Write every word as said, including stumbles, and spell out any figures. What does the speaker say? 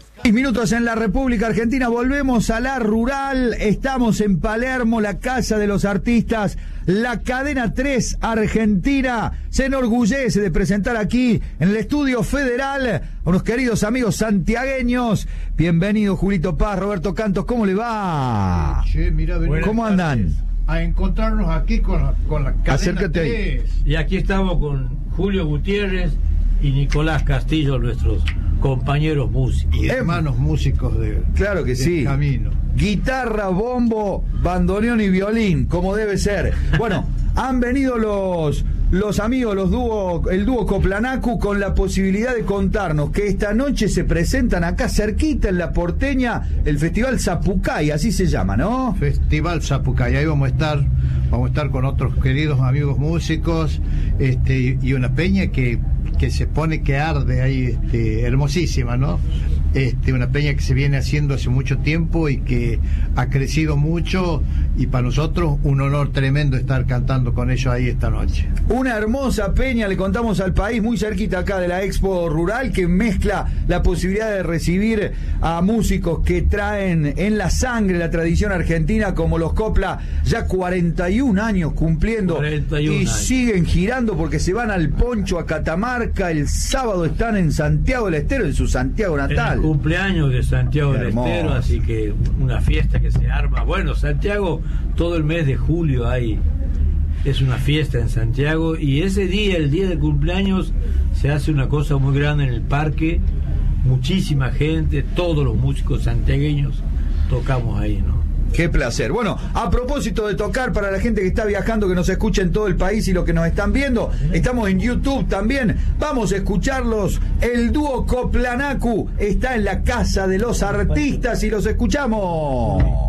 Seis minutos en la República Argentina, volvemos a la rural, estamos en Palermo, la casa de los artistas, la cadena tres Argentina se enorgullece de presentar aquí en el estudio federal a unos queridos amigos santiagueños. Bienvenido Julito Paz, Roberto Cantos, ¿cómo le va? Che, mirá, ¿Cómo andan? A encontrarnos aquí con la, con la cadena Acércate tres. Y aquí estamos con Julio Gutiérrez y Nicolás Castillo, nuestros compañeros músicos. Y hermanos músicos de Claro que sí. Camino. Guitarra, bombo, bandoneón y violín, como debe ser. Bueno, han venido los los amigos, los dúo, el dúo Coplanacu, con la posibilidad de contarnos que esta noche se presentan acá cerquita en La Porteña el Festival Zapucay, así se llama, ¿no? Festival Zapucay. Ahí vamos a estar, vamos a estar con otros queridos amigos músicos, este, y, y una peña que, que se pone que arde ahí, este, hermosísima, ¿no? Este, una peña que se viene haciendo hace mucho tiempo y que ha crecido mucho, y para nosotros un honor tremendo estar cantando con ellos ahí esta noche. Una hermosa peña, le contamos al país, muy cerquita acá de la Expo Rural, que mezcla la posibilidad de recibir a músicos que traen en la sangre la tradición argentina, como los Copla, ya cuarenta y un años cumpliendo, cuarenta y un y años. siguen girando porque se van al Poncho, a Catamarca, el sábado están en Santiago del Estero, en su Santiago natal. El cumpleaños de Santiago del Hermoso. Estero, así que una fiesta que se arma. Bueno, Santiago, todo el mes de julio hay, es una fiesta en Santiago, y ese día, el día del cumpleaños, se hace una cosa muy grande en el parque, muchísima gente, todos los músicos santiagueños tocamos ahí, ¿no? Qué placer. Bueno, a propósito de tocar, para la gente que está viajando, que nos escucha en todo el país y los que nos están viendo, estamos en YouTube también. Vamos a escucharlos. El dúo Coplanacu está en la casa de los artistas y los escuchamos.